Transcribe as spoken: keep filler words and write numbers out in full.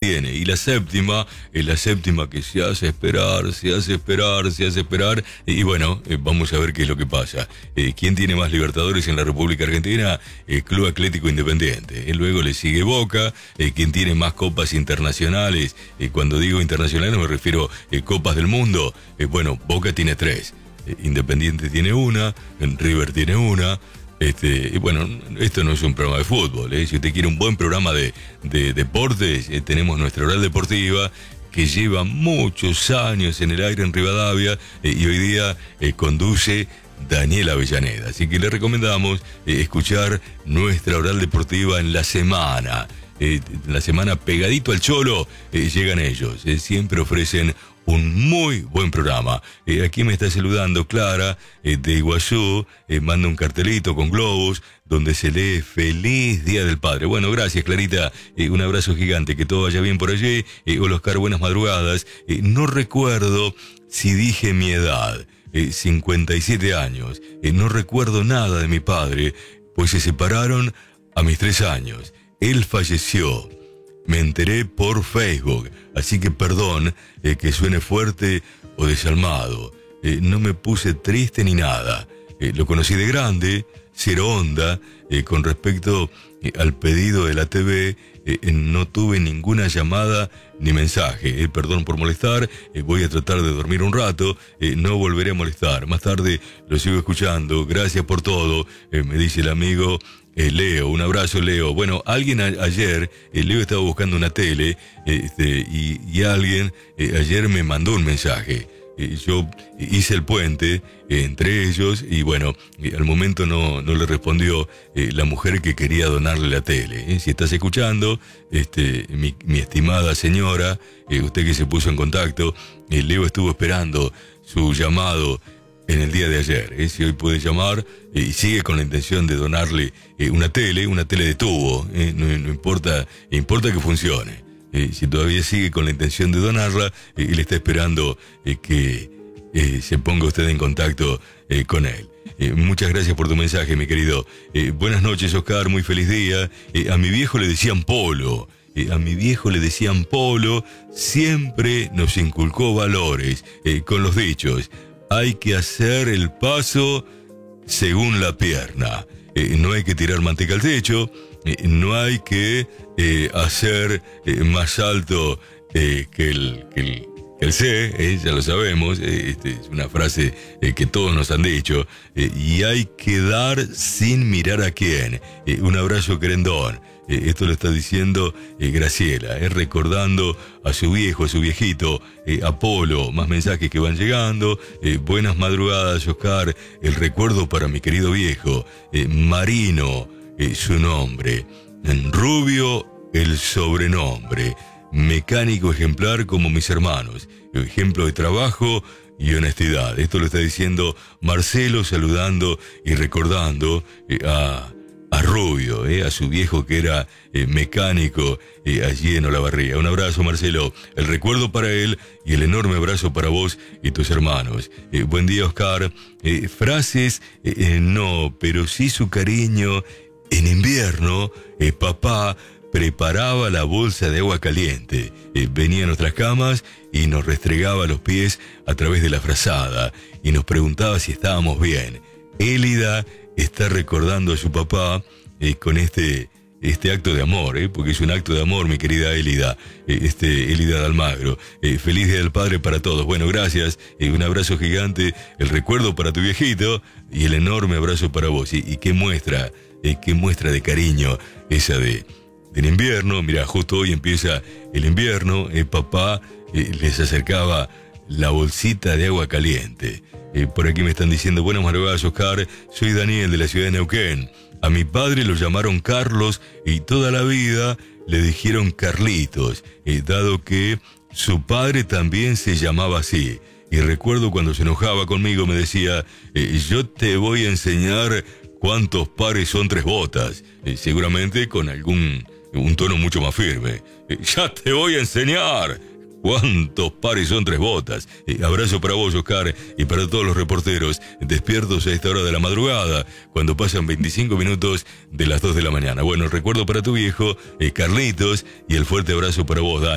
tiene. Y la séptima, es la séptima que se hace esperar, se hace esperar, se hace esperar. Y bueno, eh, vamos a ver qué es lo que pasa. Eh, ¿Quién tiene más Libertadores en la República Argentina? Eh, Club Atlético Independiente. Eh, luego le sigue Boca. Eh, ¿Quién tiene más copas internacionales? Eh, cuando digo internacionales me refiero a eh, copas del mundo. Eh, bueno, Boca tiene tres. Eh, Independiente tiene una. River tiene una. Este, y bueno, esto no es un programa de fútbol, ¿eh? Si usted quiere un buen programa de, de deportes, eh, tenemos nuestra Oral Deportiva, que lleva muchos años en el aire en Rivadavia, eh, y hoy día eh, conduce Daniel Avellaneda. Así que le recomendamos eh, escuchar nuestra Oral Deportiva en la semana. Eh, la semana pegadito al Cholo, eh, llegan ellos. Eh, siempre ofrecen un muy buen programa. Eh, aquí me está saludando Clara, eh, de Iguazú, eh, manda un cartelito con globos donde se lee Feliz Día del Padre. Bueno, gracias Clarita, eh, un abrazo gigante, que todo vaya bien por allí. Eh, hola Oscar, buenas madrugadas. Eh, no recuerdo si dije mi edad, eh, cincuenta y siete años. Eh, no recuerdo nada de mi padre, pues se separaron a mis tres años. Él falleció. Me enteré por Facebook, así que perdón eh, que suene fuerte o desalmado. Eh, no me puse triste ni nada. Eh, lo conocí de grande, cero onda. Eh, con respecto eh, al pedido de la T V, eh, eh, no tuve ninguna llamada ni mensaje. Eh, perdón por molestar, eh, voy a tratar de dormir un rato, eh, no volveré a molestar. Más tarde lo sigo escuchando. Gracias por todo, eh, me dice el amigo Eh, Leo. Un abrazo, Leo. Bueno, alguien a, ayer, eh, Leo estaba buscando una tele, eh, este, y, y alguien eh, ayer me mandó un mensaje. Eh, yo hice el puente eh, entre ellos y bueno, eh, al momento no, no le respondió eh, la mujer que quería donarle la tele. Eh. Si estás escuchando, este, mi, mi estimada señora, eh, usted que se puso en contacto, eh, Leo estuvo esperando su llamado en el día de ayer. Eh, si hoy puede llamar eh, y sigue con la intención de donarle eh, una tele, una tele de tubo, eh, no, no importa, importa que funcione. Eh, si todavía sigue con la intención de donarla, eh, él está esperando eh, que eh, se ponga usted en contacto eh, con él. Eh, muchas gracias por tu mensaje, mi querido. Eh, buenas noches, Oscar, muy feliz día. Eh, a mi viejo le decían Polo. Eh, a mi viejo le decían Polo. Siempre nos inculcó valores eh, con los dichos. Hay que hacer el paso según la pierna. Eh, no hay que tirar manteca al techo. Eh, no hay que eh, hacer eh, más alto eh, que, el, que, el, que el C, eh, ya lo sabemos. Eh, este, es una frase eh, que todos nos han dicho. Eh, y hay que dar sin mirar a quién. Eh, un abrazo querendón. Eh, esto lo está diciendo eh, Graciela, eh, recordando a su viejo, a su viejito, eh, Apolo. Más mensajes que van llegando. Eh, buenas madrugadas, Oscar. El recuerdo para mi querido viejo. Eh, Marino, eh, su nombre. Rubio, el sobrenombre. Mecánico ejemplar como mis hermanos. Ejemplo de trabajo y honestidad. Esto lo está diciendo Marcelo, saludando y recordando eh, a... a Rubio, eh, a su viejo que era eh, mecánico eh, allí en Olavarría. Un abrazo, Marcelo, el recuerdo para él y el enorme abrazo para vos y tus hermanos. Eh, buen día, Oscar. Eh, frases, eh, eh, no, pero sí su cariño. En invierno, eh, papá preparaba la bolsa de agua caliente, eh, venía a nuestras camas y nos restregaba los pies a través de la frazada y nos preguntaba si estábamos bien. Élida está recordando a su papá eh, con este, este acto de amor, eh, porque es un acto de amor, mi querida Élida, eh, este, Élida de Almagro. Eh, feliz Día del Padre para todos. Bueno, gracias, eh, un abrazo gigante, el recuerdo para tu viejito y el enorme abrazo para vos. Y, y qué muestra, eh, qué muestra de cariño esa de del invierno. Mira, justo hoy empieza el invierno, el papá eh, les acercaba la bolsita de agua caliente. Eh, por aquí me están diciendo, buenas madrugadas, Oscar, soy Daniel de la ciudad de Neuquén. A mi padre lo llamaron Carlos y toda la vida le dijeron Carlitos, eh, dado que su padre también se llamaba así. Y recuerdo cuando se enojaba conmigo me decía, eh, yo te voy a enseñar cuántos pares son tres botas. Eh, seguramente con algún un tono mucho más firme. Eh, ya te voy a enseñar cuántos pares son tres botas. Eh, abrazo para vos, Oscar, y para todos los reporteros despiertos a esta hora de la madrugada, cuando pasan veinticinco minutos de las dos de la mañana. Bueno, el recuerdo para tu viejo, eh, Carlitos, y el fuerte abrazo para vos, Dan.